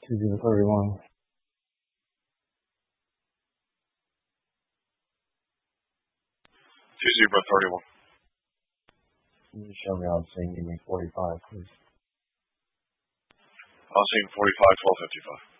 2-31. Zebra 31. Can you show me on scene? Give me 45, please. On scene 45, 1255.